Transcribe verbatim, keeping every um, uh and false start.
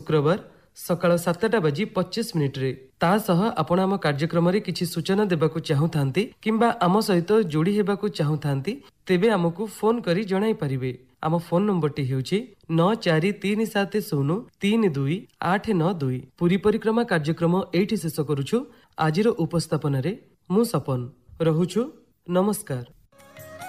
शुक्रवार सकाळ सातटा बाजी पच्चीस मिनिट्रे ता सह आपण आम कार्यक्रम किछि सूचना देबाकू चाहूथांती किंबा आम सहित जोड़ी हेबाकू चाहूथांती तेबे आमको फोन करी जणाई परिबे। आम फोन नंबरटी हेउछि नौ चार तीन सात शून्य तीन दुई आठ नौ दुई। पुरी परिक्रमा कार्यक्रम एठी शेष करूछु। आजिर उपस्थापन रे मु सपन रहुछु। नमस्कार।